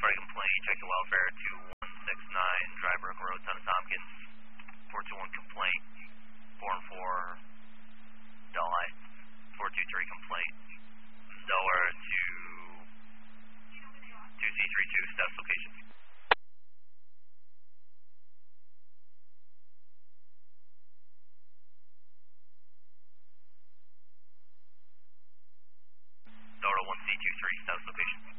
Party complaint, check the welfare 2169, Dry Brook Road, Son of Tompkins. 421 complaint, 4 and 4, Delhi. 423 complaint, Zoar to 2C32, status location. Zoar to 1C23, status location.